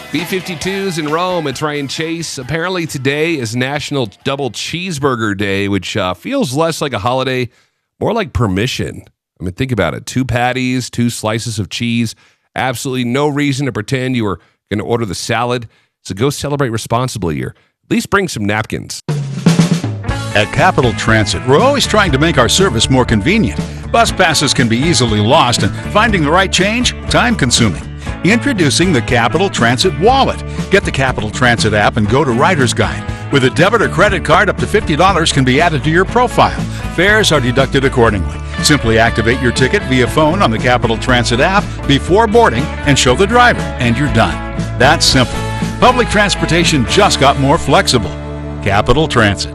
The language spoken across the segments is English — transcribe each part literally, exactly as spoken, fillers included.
B fifty-twos in Rome. It's Ryan Chase. Apparently today is National Double Cheeseburger Day, which uh, feels less like a holiday, more like permission. I mean, think about it. Two patties, two slices of cheese. Absolutely no reason to pretend you were going to order the salad. So go celebrate responsibly here. At least bring some napkins. At Capital Transit, we're always trying to make our service more convenient. Bus passes can be easily lost, and finding the right change, time-consuming. Introducing the Capital Transit Wallet. Get the Capital Transit app and go to Rider's Guide. With a debit or credit card, up to fifty dollars can be added to your profile. Fares are deducted accordingly. Simply activate your ticket via phone on the Capital Transit app before boarding and show the driver, and you're done. That's simple. Public transportation just got more flexible. Capital Transit.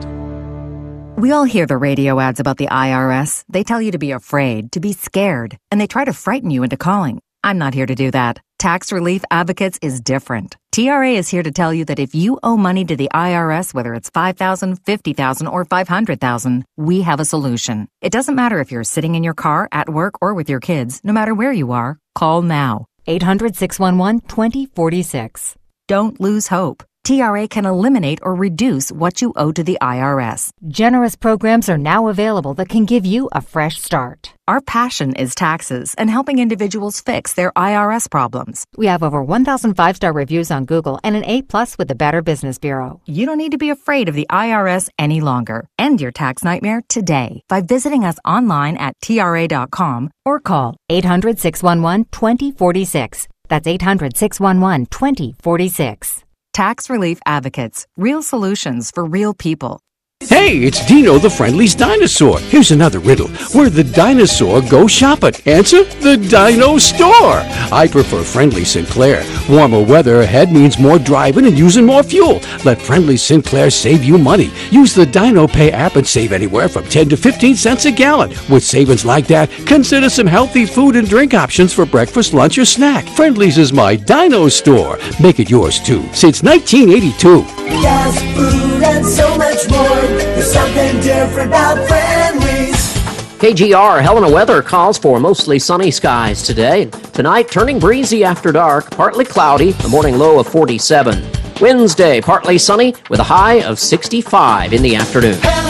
We all hear the radio ads about the I R S. They tell you to be afraid, to be scared, and they try to frighten you into calling. I'm not here to do that. Tax Relief Advocates is different. T R A is here to tell you that if you owe money to the I R S, whether it's five thousand dollars, fifty thousand dollars, or five hundred thousand dollars, we have a solution. It doesn't matter if you're sitting in your car, at work, or with your kids. No matter where you are, call now. eight hundred, six one one, two zero four six. Don't lose hope. T R A can eliminate or reduce what you owe to the I R S. Generous programs are now available that can give you a fresh start. Our passion is taxes and helping individuals fix their I R S problems. We have over one thousand five-star reviews on Google and an A plus with the Better Business Bureau. You don't need to be afraid of the I R S any longer. End your tax nightmare today by visiting us online at T R A dot com or call eight hundred, six one one, two zero four six. That's eight hundred, six one one, two zero four six. Tax Relief Advocates. Real solutions for real people. Hey, it's Dino the Friendly's Dinosaur. Here's another riddle. Where the dinosaur go shopping? Answer, the Dino Store. I prefer Friendly Sinclair. Warmer weather ahead means more driving and using more fuel. Let Friendly Sinclair save you money. Use the Dino Pay app and save anywhere from ten to fifteen cents a gallon. With savings like that, consider some healthy food and drink options for breakfast, lunch, or snack. Friendly's is my Dino Store. Make it yours too. Since nineteen eighty-two. Gas, food, and so much more. There's something different about Friendly's. K G R Helena weather calls for mostly sunny skies today. Tonight, turning breezy after dark, partly cloudy, a morning low of forty-seven. Wednesday, partly sunny with a high of sixty-five in the afternoon.